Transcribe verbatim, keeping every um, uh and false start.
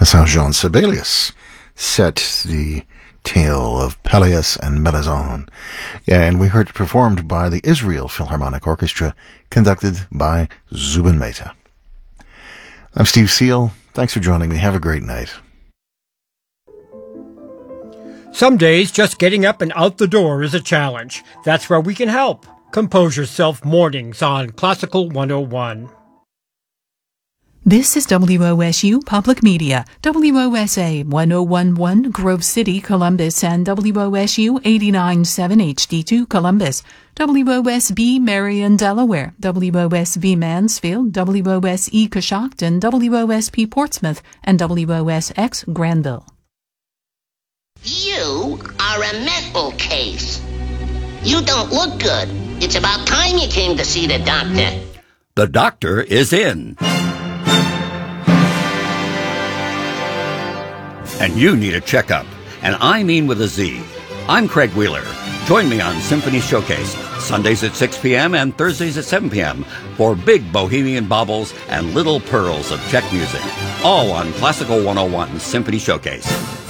That's how Jean Sibelius set the tale of Peleus and Melisande. Yeah, and we heard it performed by the Israel Philharmonic Orchestra, conducted by Zubin Mehta. I'm Steve Seal. Thanks for joining me. Have a great night. Some days, just getting up and out the door is a challenge. That's where we can help. Compose Yourself Mornings on Classical one oh one. This is W O S U Public Media, W O S A one oh one point one Grove City, Columbus, and W O S U eighty-nine point seven H D two Columbus, W O S B Marion, Delaware, W O S B Mansfield, W O S E Coshocton, W O S P Portsmouth, and W O S X Granville. You are a mental case. You don't look good. It's about time you came to see the doctor. The doctor is in. And you need a checkup, and I mean with a Z. I'm Craig Wheeler. Join me on Symphony Showcase, Sundays at six p.m. and Thursdays at seven p.m. for big bohemian baubles and little pearls of Czech music, all on Classical one oh one Symphony Showcase.